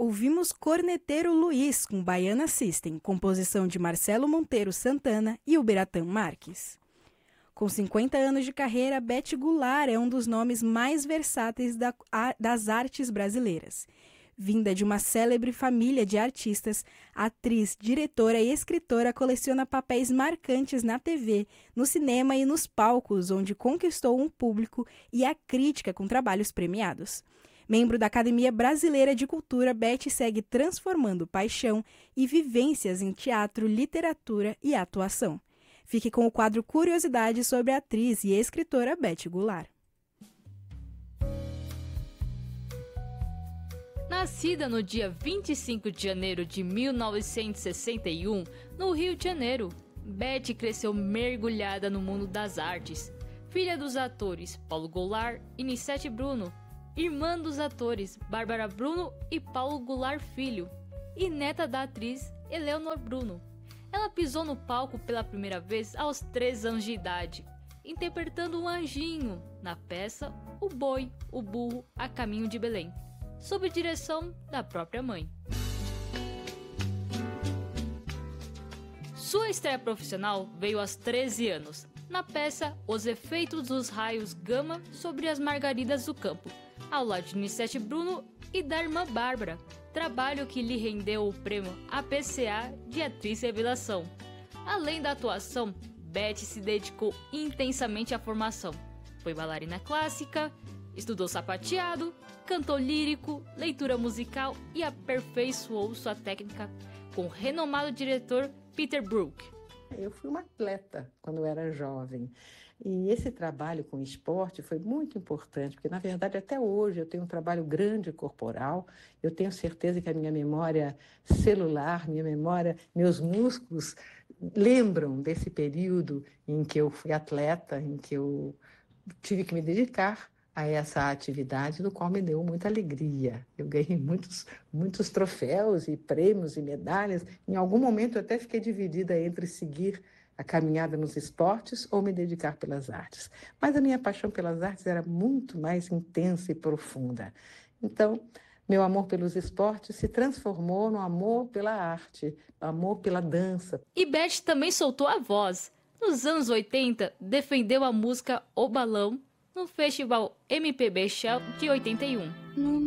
ouvimos Corneteiro Luiz com Baiana System, composição de Marcelo Monteiro Santana e Uberatã Marques. Com 50 anos de carreira, Beth Goulart é um dos nomes mais versáteis das artes brasileiras. Vinda de uma célebre família de artistas, a atriz, diretora e escritora coleciona papéis marcantes na TV, no cinema e nos palcos, onde conquistou um público e a crítica com trabalhos premiados. Membro da Academia Brasileira de Cultura, Beth segue transformando paixão e vivências em teatro, literatura e atuação. Fique com o quadro Curiosidades sobre a atriz e escritora Beth Goulart. Nascida no dia 25 de janeiro de 1961, no Rio de Janeiro, Beth cresceu mergulhada no mundo das artes. Filha dos atores Paulo Goulart e Nissete Bruno, irmã dos atores Bárbara Bruno e Paulo Goulart Filho, e neta da atriz Eleonor Bruno. Ela pisou no palco pela primeira vez aos 3 anos de idade, interpretando um anjinho na peça O Boi, o Burro, a Caminho de Belém, sob direção da própria mãe. Sua estreia profissional veio aos 13 anos, na peça Os Efeitos dos Raios Gama sobre as Margaridas do Campo, ao lado de Nissete Bruno e da irmã Bárbara, trabalho que lhe rendeu o prêmio APCA de Atriz Revelação. Além da atuação, Beth se dedicou intensamente à formação. Foi bailarina clássica, estudou sapateado, cantou lírico, leitura musical e aperfeiçoou sua técnica com o renomado diretor Peter Brook. Eu fui uma atleta quando eu era jovem. E esse trabalho com esporte foi muito importante, porque, na verdade, até hoje eu tenho um trabalho grande corporal. Eu tenho certeza que a minha memória celular, minha memória, meus músculos lembram desse período em que eu fui atleta, em que eu tive que me dedicar a essa atividade, no qual me deu muita alegria. Eu ganhei muitos troféus e prêmios e medalhas. Em algum momento eu até fiquei dividida entre seguir a caminhada nos esportes ou me dedicar pelas artes. Mas a minha paixão pelas artes era muito mais intensa e profunda. Então, meu amor pelos esportes se transformou no amor pela arte, amor pela dança. E Beth também soltou a voz. Nos anos 80, defendeu a música O Balão no Festival MPB Shell de 81.